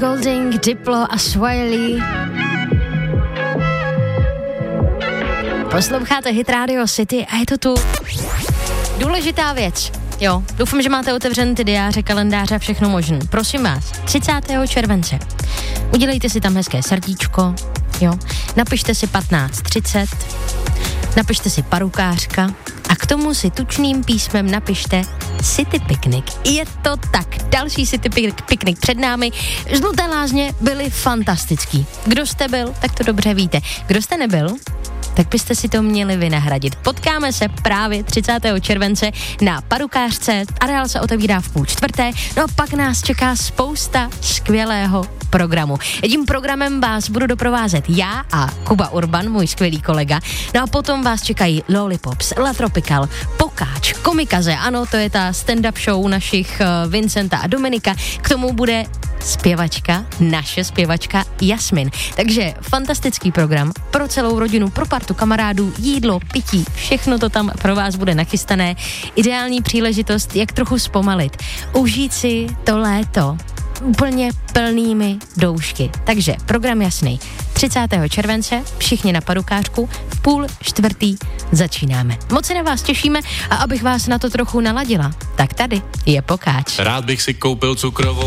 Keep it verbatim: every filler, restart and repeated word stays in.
Golding, Diplo a Swiley. Posloucháte Hit Radio City a je to tu důležitá věc. Jo, doufám, že máte otevřený ty diáře, kalendáře a všechno možné. Prosím vás, třicátého července. Udělejte si tam hezké srdíčko, jo. Napište si patnáct třicet, napište si parukářka a k tomu si tučným písmem napište City Picnic. Je to tak, další City Picnic před námi. Žluté lázně byly fantastický. Kdo jste byl, tak to dobře víte. Kdo jste nebyl, tak byste si to měli vynahradit. Potkáme se právě třicátého července na Parukářce. Areál se otevírá v půl čtvrté, no a pak nás čeká spousta skvělého programu. Tím programem vás budu doprovázet já a Kuba Urban, můj skvělý kolega. No a potom vás čekají Lollipops, La Tropical, Pokáč, Komikaze. Ano, to je ta stand-up show našich uh, Vincenta a Dominika. K tomu bude zpěvačka, naše zpěvačka Jasmin. Takže fantastický program pro celou rodinu, pro partu kamarádů, jídlo, pití, všechno to tam pro vás bude nachystané. Ideální příležitost, jak trochu zpomalit. Užít si to léto úplně plnými doušky. Takže program jasný. třicátého července, všichni na Parukářku, v půl čtvrtý začínáme. Moc se na vás těšíme a abych vás na to trochu naladila, tak tady je Pokáč. Rád bych si koupil cukrovou